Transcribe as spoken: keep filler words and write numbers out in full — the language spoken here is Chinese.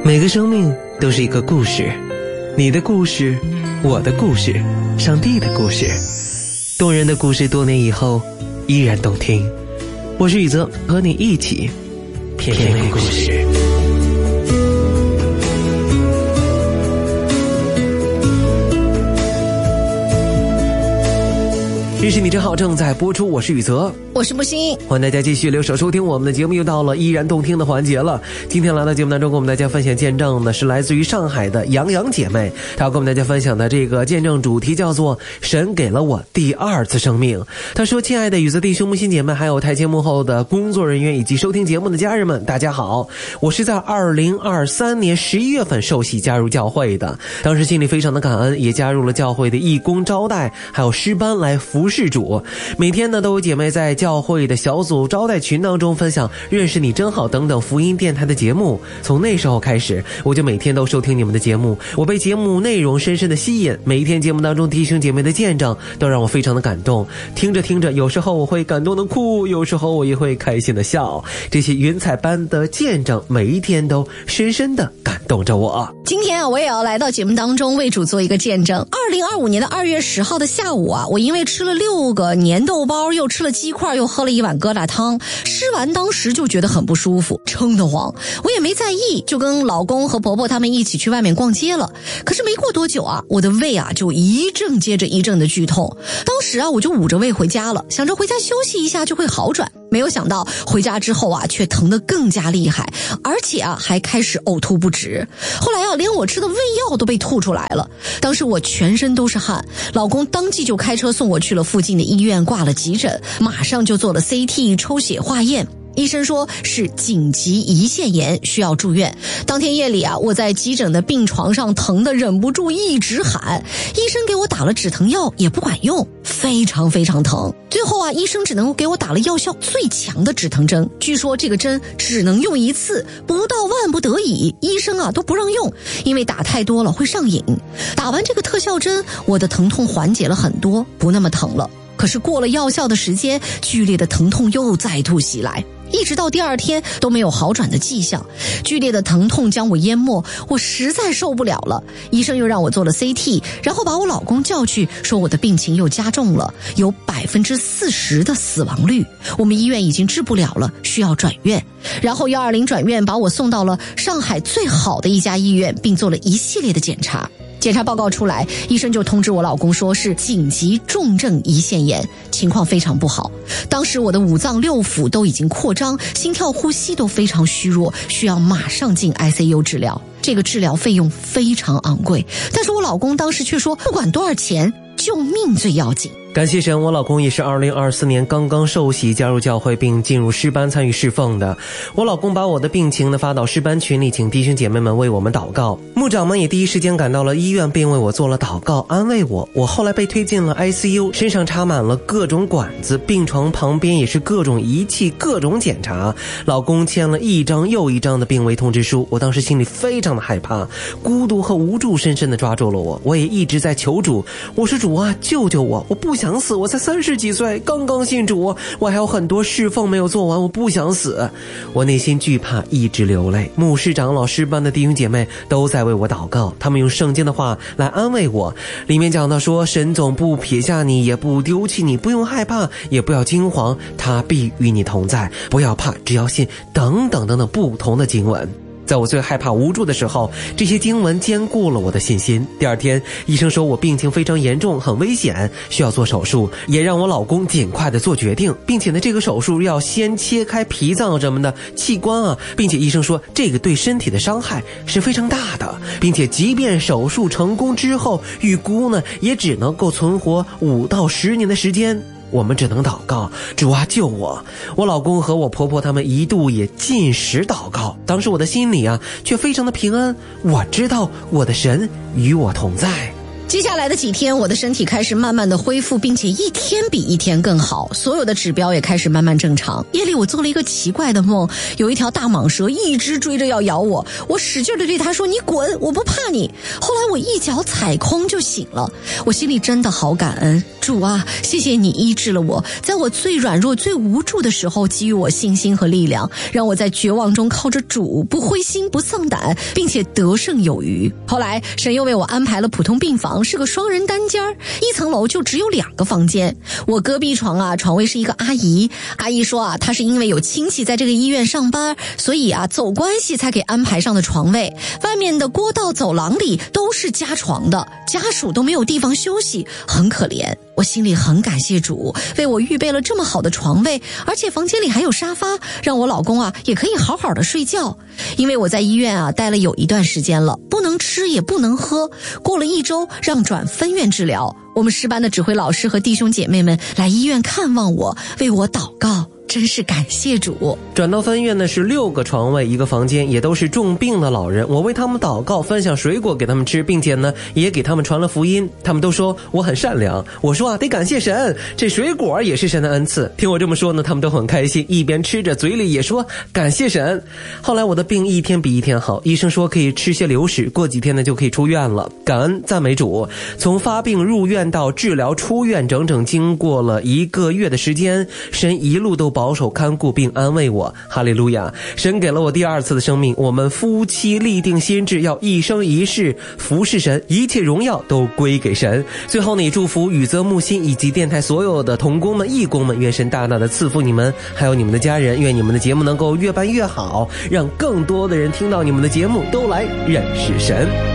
每个生命都是一个故事，你的故事，我的故事，上帝的故事，动人的故事，多年以后依然动听。我是宇泽，和你一起品味故事。认识你真好正在播出，我是宇泽， 我是木星， 欢迎大家继续留守收听我们的节目，又到了依然动听的环节了。今天来到节目当中跟我们大家分享见证的是来自于上海的杨洋姐妹，她要跟我们大家分享的这个见证主题叫做神给了我第二次生命。她说，亲爱的宇泽弟兄木星姐妹，还有台前幕后的工作人员以及收听节目的家人们，大家好，我是在二零二三年十一月份受洗加入教会的，当时心里非常的感恩，也加入了教会的义工招待还有诗班来服侍主。每天呢都有姐妹在教会的小组招待群当中分享认识你真好等等福音电台的节目。从那时候开始，我就每天都收听你们的节目，我被节目内容深深的吸引，每一天节目当中弟兄姐妹的见证都让我非常的感动。听着听着，有时候我会感动的哭，有时候我也会开心的笑，这些云彩般的见证每一天都深深的感动着我。 今天啊，我也要来到节目当中为主做一个见证。二零二五年的二月十号的下午啊，我因为吃了六个粘豆包，又吃了鸡块，又喝了一碗疙瘩汤，吃完当时就觉得很不舒服，撑得慌，我也没在意，就跟老公和婆婆他们一起去外面逛街了。可是没过多久啊，我的胃啊就一阵接着一阵的剧痛，当时啊我就捂着胃回家了，想着回家休息一下就会好转，没有想到回家之后啊却疼得更加厉害，而且啊还开始呕吐不止。后来啊连我吃的胃药都被吐出来了，当时我全身都是汗，老公当即就开车送我去了附近的医院挂了急诊，马上就做了 C T 抽血化验，医生说是紧急胰腺炎，需要住院。当天夜里啊，我在急诊的病床上疼得忍不住一直喊，医生给我打了止疼药也不管用，非常非常疼。最后啊，医生只能给我打了药效最强的止疼针，据说这个针只能用一次，不到万不得已，医生啊都不让用，因为打太多了会上瘾。打完这个特效针，我的疼痛缓解了很多，不那么疼了。可是过了药效的时间，剧烈的疼痛又再度袭来，一直到第二天都没有好转的迹象，剧烈的疼痛将我淹没，我实在受不了了。医生又让我做了 C T， 然后把我老公叫去，说我的病情又加重了，有百分之四十的死亡率，我们医院已经治不了了，需要转院。然后一二零转院把我送到了上海最好的一家医院，并做了一系列的检查。检查报告出来，医生就通知我老公说是紧急重症胰腺炎，情况非常不好。当时我的五脏六腑都已经扩张，心跳呼吸都非常虚弱，需要马上进 I C U 治疗。这个治疗费用非常昂贵，但是我老公当时却说不管多少钱，救命最要紧。 感谢神，我老公也是二零二四年刚刚受洗加入教会并进入诗班参与侍奉的。我老公把我的病情呢发到诗班群里，请弟兄姐妹们为我们祷告。牧长们也第一时间赶到了医院，并为我做了祷告安慰我。我后来被推进了 I C U， 身上插满了各种管子，病床旁边也是各种仪器各种检查。老公签了一张又一张的病危通知书，我当时心里非常的害怕，孤独和无助深深的抓住了我。我也一直在求主，我说主啊救救我，我不想想死，我才三十几岁，刚刚信主，我还有很多侍奉没有做完，我不想死。我内心惧怕，一直流泪。牧师长老师班的弟兄姐妹都在为我祷告，他们用圣经的话来安慰我，里面讲到说神总不撇下你，也不丢弃你，不用害怕，也不要惊慌，他必与你同在，不要怕，只要信，等等等等不同的经文。在我最害怕无助的时候，这些经文坚固了我的信心。第二天医生说我病情非常严重，很危险，需要做手术，也让我老公尽快的做决定，并且呢这个手术要先切开脾脏什么的器官啊，并且医生说这个对身体的伤害是非常大的，并且即便手术成功之后，预估呢也只能够存活五到十年的时间。我们只能祷告，主啊救我。我老公和我婆婆他们一度也禁食祷告，当时我的心里啊却非常的平安，我知道我的神与我同在。 接下来的几天，我的身体开始慢慢的恢复，并且一天比一天更好，所有的指标也开始慢慢正常。夜里我做了一个奇怪的梦，有一条大蟒蛇一直追着要咬我，我使劲的对它说：“你滚，我不怕你。”后来我一脚踩空就醒了，我心里真的好感恩，主啊，谢谢你医治了我，在我最软弱、最无助的时候给予我信心和力量，让我在绝望中靠着主不灰心不丧胆，并且得胜有余。后来神又为我安排了普通病房，是个双人单间，一层楼就只有两个房间。我隔壁床啊，床位是一个阿姨，阿姨说啊，她是因为有亲戚在这个医院上班，所以啊走关系才给安排上的床位。外面的过道走廊里都是加床的，家属都没有地方休息，很可怜。我心里很感谢主，为我预备了这么好的床位，而且房间里还有沙发，让我老公啊也可以好好的睡觉。因为我在医院啊待了有一段时间了，不能吃也不能喝，过了一周让转分院治疗。我们师班的指挥老师和弟兄姐妹们来医院看望我，为我祷告，真是感谢主。 转到分院呢是六个床位一个房间，也都是重病的老人，我为他们祷告，分享水果给他们吃，并且呢也给他们传了福音。他们都说我很善良，我说啊得感谢神，这水果也是神的恩赐。听我这么说呢，他们都很开心，一边吃着嘴里也说感谢神。后来我的病一天比一天好，医生说可以吃些流食，过几天呢就可以出院了。感恩赞美主，从发病入院到治疗出院，整整经过了一个月的时间，神一路都保守看顾并安慰我，哈利路亚！神给了我第二次的生命，我们夫妻立定心志，要一生一世服侍神，一切荣耀都归给神。最后呢，也祝福宇泽木心以及电台所有的同工们、义工们，愿神大大的赐福你们，还有你们的家人，愿你们的节目能够越办越好，让更多的人听到你们的节目，都来认识神。